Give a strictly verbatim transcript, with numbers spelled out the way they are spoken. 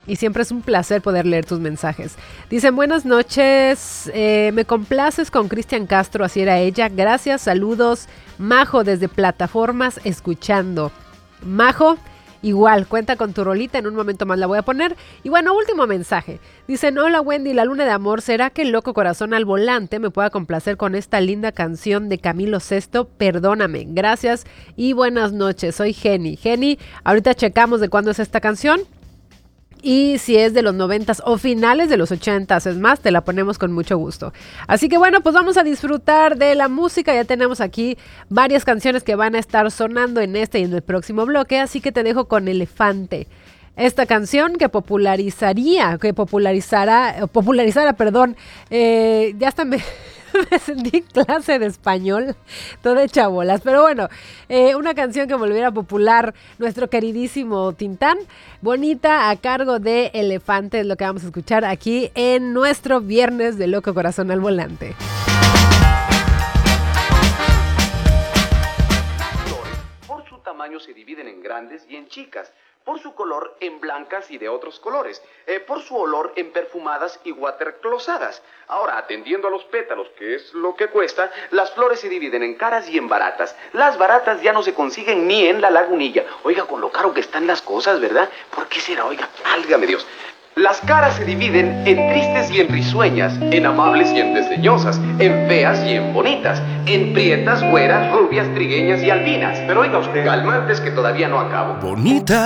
Y siempre es un placer poder leer tus mensajes. Dicen, buenas noches, eh, me complaces con Cristian Castro, así era ella. Gracias, saludos. Majo desde Plataformas, escuchando. Majo, igual, cuenta con tu rolita, en un momento más la voy a poner. Y bueno, último mensaje. Dicen, hola Wendy, la luna de amor, ¿será que el loco corazón al volante me pueda complacer con esta linda canción de Camilo Sesto? Perdóname, gracias y buenas noches, soy Jenny. Jenny, ahorita checamos de cuándo es esta canción. Y si es de los noventas o finales de los ochentas, es más, te la ponemos con mucho gusto. Así que bueno, pues vamos a disfrutar de la música. Ya tenemos aquí varias canciones que van a estar sonando en este y en el próximo bloque. Así que te dejo con Elefante. Esta canción que popularizaría, que popularizará, popularizara, perdón, eh, ya hasta me... me sentí clase de español, toda hecha bolas, pero bueno, eh, una canción que volviera popular nuestro queridísimo Tintán, bonita, a cargo de Elefante, es lo que vamos a escuchar aquí en nuestro viernes de Loco Corazón al Volante. Por su tamaño se dividen en grandes y en chicas. Por su color en blancas y de otros colores, eh, por su olor en perfumadas y waterclosadas. Ahora, atendiendo a los pétalos, que es lo que cuesta, las flores se dividen en caras y en baratas. Las baratas ya no se consiguen ni en la Lagunilla. Oiga, con lo caro que están las cosas, ¿verdad? ¿Por qué será? Oiga, válgame Dios. Las caras se dividen en tristes y en risueñas, en amables y en desdeñosas, en feas y en bonitas, en prietas, güeras, rubias, trigueñas y albinas. Pero oiga usted, calmantes que todavía no acabo. Bonita.